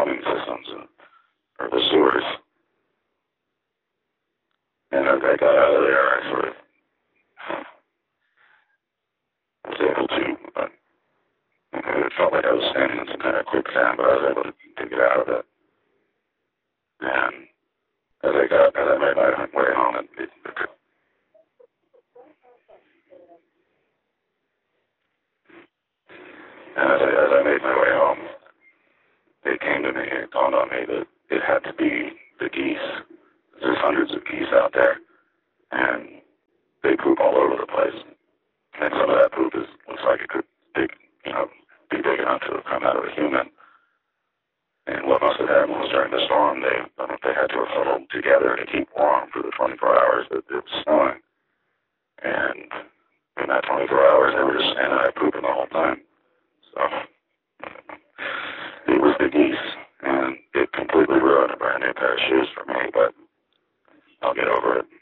plumbing systems or the sewers. And as I got out of there, I sort of was able to, it felt like I was standing in some kind of quicksand, but I was able to get out of it. And as I made my way home, as I made my way home, it came to me, it dawned on me that it had to be the geese. There's hundreds of geese out there, and they poop all over the place. And some of that poop looks like it could be big enough to have come out of a human. And what must have happened was during the storm, they had to have huddled together to keep warm for the 24 hours that it was snowing. And in that 24 hours, they were just standing there pooping the whole time. So it was the geese, and it completely ruined a brand new pair of shoes for me, but I'll get over it.